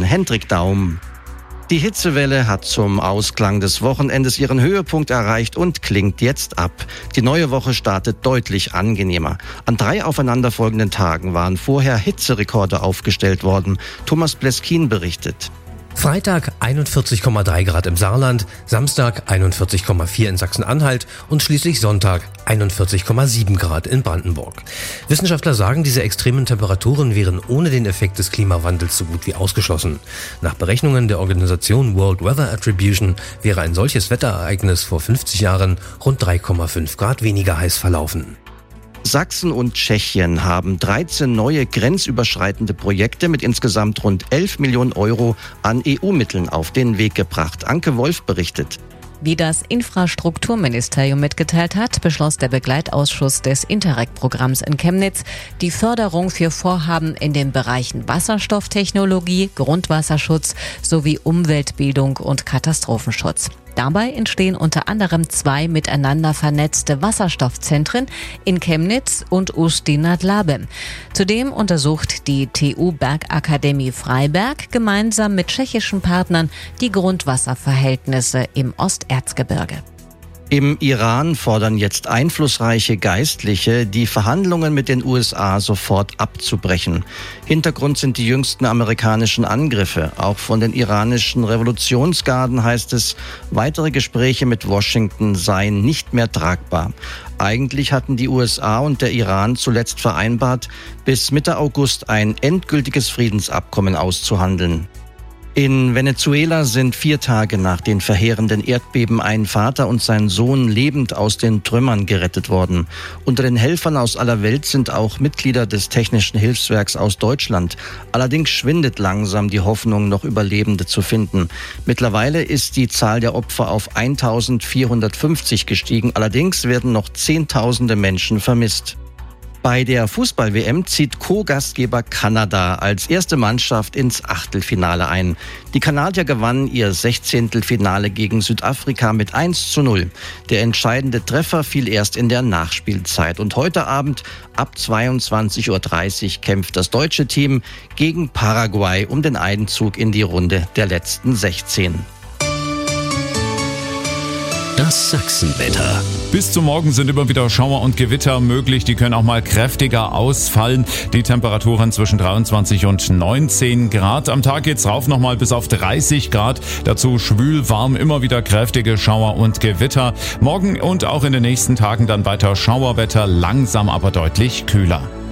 Hendrik Daum. Die Hitzewelle hat zum Ausklang des Wochenendes ihren Höhepunkt erreicht und klingt jetzt ab. Die neue Woche startet deutlich angenehmer. An 3 aufeinanderfolgenden Tagen waren vorher Hitzerekorde aufgestellt worden. Thomas Bleskin berichtet. Freitag 41,3 Grad im Saarland, Samstag 41,4 in Sachsen-Anhalt und schließlich Sonntag 41,7 Grad in Brandenburg. Wissenschaftler sagen, diese extremen Temperaturen wären ohne den Effekt des Klimawandels so gut wie ausgeschlossen. Nach Berechnungen der Organisation World Weather Attribution wäre ein solches Wetterereignis vor 50 Jahren rund 3,5 Grad weniger heiß verlaufen. Sachsen und Tschechien haben 13 neue grenzüberschreitende Projekte mit insgesamt rund 11 Millionen Euro an EU-Mitteln auf den Weg gebracht. Anke Wolf berichtet. Wie das Infrastrukturministerium mitgeteilt hat, beschloss der Begleitausschuss des Interreg-Programms in Chemnitz die Förderung für Vorhaben in den Bereichen Wasserstofftechnologie, Grundwasserschutz sowie Umweltbildung und Katastrophenschutz. Dabei entstehen unter anderem 2 miteinander vernetzte Wasserstoffzentren in Chemnitz und Ústí nad Labem. Zudem untersucht die TU Bergakademie Freiberg gemeinsam mit tschechischen Partnern die Grundwasserverhältnisse im Osterzgebirge. Im Iran fordern jetzt einflussreiche Geistliche, die Verhandlungen mit den USA sofort abzubrechen. Hintergrund sind die jüngsten amerikanischen Angriffe. Auch von den iranischen Revolutionsgarden heißt es, weitere Gespräche mit Washington seien nicht mehr tragbar. Eigentlich hatten die USA und der Iran zuletzt vereinbart, bis Mitte August ein endgültiges Friedensabkommen auszuhandeln. In Venezuela sind 4 Tage nach den verheerenden Erdbeben ein Vater und sein Sohn lebend aus den Trümmern gerettet worden. Unter den Helfern aus aller Welt sind auch Mitglieder des Technischen Hilfswerks aus Deutschland. Allerdings schwindet langsam die Hoffnung, noch Überlebende zu finden. Mittlerweile ist die Zahl der Opfer auf 1450 gestiegen. Allerdings werden noch Zehntausende Menschen vermisst. Bei der Fußball-WM zieht Co-Gastgeber Kanada als erste Mannschaft ins Achtelfinale ein. Die Kanadier gewannen ihr 16. Finale gegen Südafrika mit 1:0. Der entscheidende Treffer fiel erst in der Nachspielzeit. Und heute Abend ab 22:30 Uhr kämpft das deutsche Team gegen Paraguay um den Einzug in die Runde der letzten 16. Das Sachsenwetter. Bis zum Morgen sind immer wieder Schauer und Gewitter möglich. Die können auch mal kräftiger ausfallen. Die Temperaturen zwischen 23 und 19 Grad. Am Tag geht's rauf nochmal bis auf 30 Grad. Dazu schwül, warm, immer wieder kräftige Schauer und Gewitter. Morgen und auch in den nächsten Tagen dann weiter Schauerwetter, langsam aber deutlich kühler.